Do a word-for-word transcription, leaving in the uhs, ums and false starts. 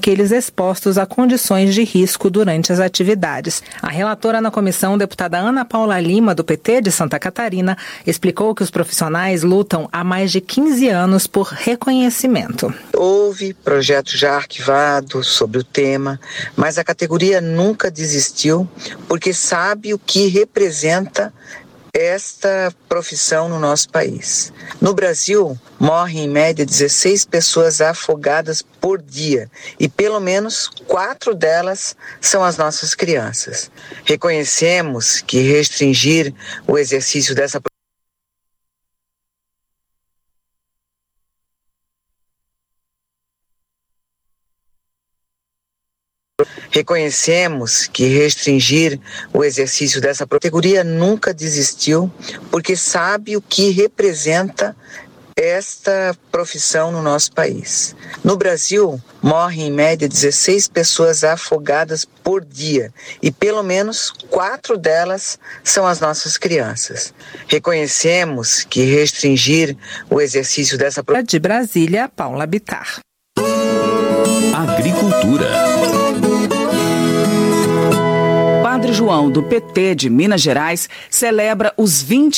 aqueles expostos a condições de risco durante as atividades. A relatora na comissão, deputada Ana Paula Lima, do P T de Santa Catarina, explicou que os profissionais lutam há mais de quinze anos por reconhecimento. Houve projeto já arquivado sobre o tema, mas a categoria nunca desistiu porque sabe o que representa esta profissão no nosso país. No Brasil, morrem em média dezesseis pessoas afogadas por dia e pelo menos quatro delas são as nossas crianças. Reconhecemos que restringir o exercício dessa Reconhecemos que restringir o exercício dessa categoria nunca desistiu, porque sabe o que representa esta profissão no nosso país. No Brasil, morrem em média dezesseis pessoas afogadas por dia e pelo menos quatro delas são as nossas crianças. Reconhecemos que restringir o exercício dessa profissão... De Brasília, Paula Bittar. Agricultura. Padre João, do P T de Minas Gerais, celebra os vinte